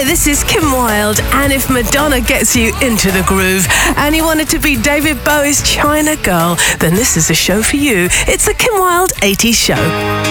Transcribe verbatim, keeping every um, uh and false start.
this is Kim Wilde, and if Madonna gets you into the groove and you wanted to be David Bowie's China Girl, then this is a show for you. It's the Kim Wilde eighties Show.